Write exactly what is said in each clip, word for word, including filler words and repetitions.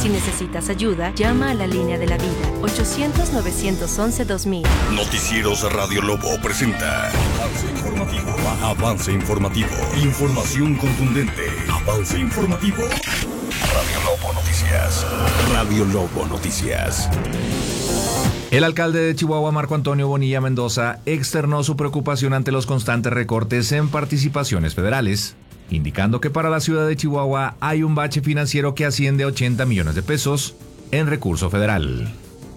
Si necesitas ayuda, llama a la línea de la vida, ochocientos, novecientos once, dos mil. Noticieros Radio Lobo presenta Avance Informativo. Avance Informativo. Información contundente. Avance Informativo. Radio Lobo Noticias. Radio Lobo Noticias. El alcalde de Chihuahua, Marco Antonio Bonilla Mendoza, externó su preocupación ante los constantes recortes en participaciones federales, indicando que para la ciudad de Chihuahua hay un bache financiero que asciende a ochenta millones de pesos en recurso federal.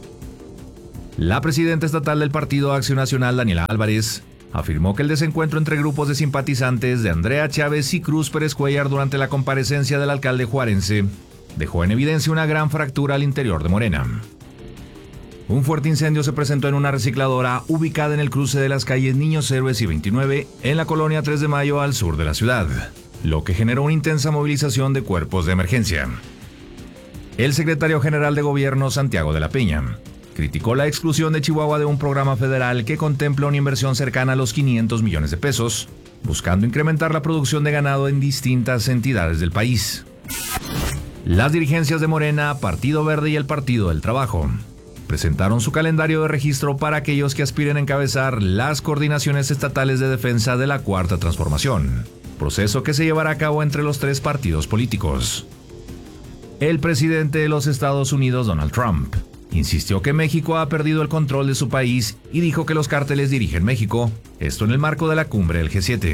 La presidenta estatal del Partido Acción Nacional, Daniela Álvarez, afirmó que el desencuentro entre grupos de simpatizantes de Andrea Chávez y Cruz Pérez Cuellar durante la comparecencia del alcalde juarense dejó en evidencia una gran fractura al interior de Morena. Un fuerte incendio se presentó en una recicladora ubicada en el cruce de las calles Niños Héroes y veintinueve en la colonia tres de mayo al sur de la ciudad, lo que generó una intensa movilización de cuerpos de emergencia. El secretario general de Gobierno, Santiago de la Peña, criticó la exclusión de Chihuahua de un programa federal que contempla una inversión cercana a los quinientos millones de pesos, buscando incrementar la producción de ganado en distintas entidades del país. Las dirigencias de Morena, Partido Verde y el Partido del Trabajo presentaron su calendario de registro para aquellos que aspiren a encabezar las coordinaciones estatales de defensa de la Cuarta Transformación, proceso que se llevará a cabo entre los tres partidos políticos. El presidente de los Estados Unidos, Donald Trump, insistió que México ha perdido el control de su país y dijo que los cárteles dirigen México, esto en el marco de la cumbre del G siete.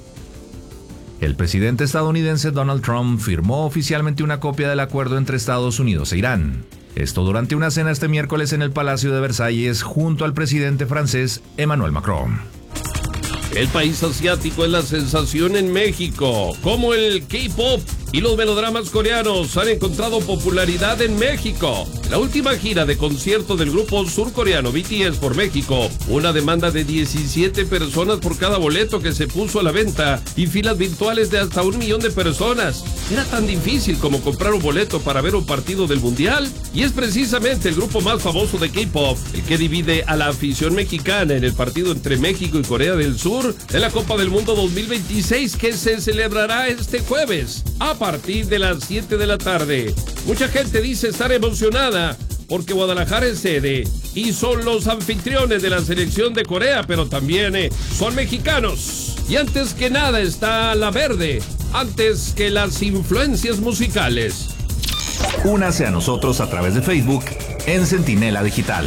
El presidente estadounidense Donald Trump firmó oficialmente una copia del acuerdo entre Estados Unidos e Irán. Esto durante una cena este miércoles en el Palacio de Versalles junto al presidente francés Emmanuel Macron. El país asiático es la sensación en México, como el K-pop y los melodramas coreanos han encontrado popularidad en México. La última gira de concierto del grupo surcoreano B T S por México, una demanda de diecisiete personas por cada boleto que se puso a la venta y filas virtuales de hasta un millón de personas. Era tan difícil como comprar un boleto para ver un partido del Mundial, y es precisamente el grupo más famoso de K-pop el que divide a la afición mexicana en el partido entre México y Corea del Sur de la Copa del Mundo dos mil veintiséis, que se celebrará este jueves a partir de las siete de la tarde. Mucha gente dice estar emocionada porque Guadalajara es sede y son los anfitriones de la selección de Corea, pero también eh, son mexicanos. Y antes que nada está la verde, antes que las influencias musicales. Únase a nosotros a través de Facebook en Centinela Digital.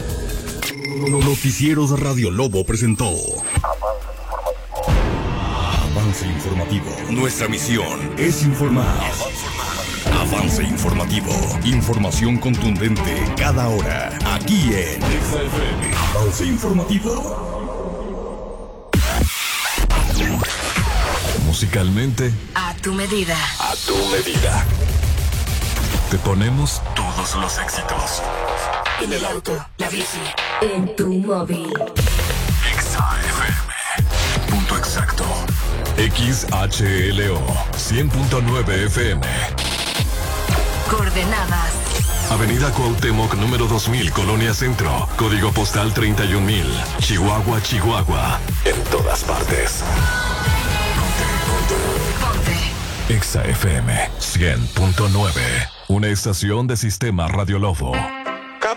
Noticieros Radio Lobo presentó Avance Informativo. Nuestra misión es informar. Avance Informativo. Información contundente cada hora. Aquí en Avance Informativo. Musicalmente, A tu medida. a tu medida. Te ponemos todos los éxitos. En el auto, la bici, en tu móvil. Exa F M. Punto exacto. X H L O cien punto nueve F M. Coordenadas. Avenida Cuauhtémoc número dos mil, Colonia Centro. Código postal treinta y un mil. Chihuahua, Chihuahua. En todas partes. Ponte. Exa F M cien punto nueve. Una estación de Sistema Radio Lobo.